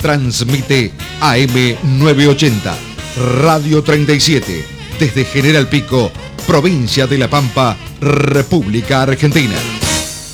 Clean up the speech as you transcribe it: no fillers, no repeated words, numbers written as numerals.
Transmite AM 980, Radio 37, desde General Pico, provincia de La Pampa, República Argentina.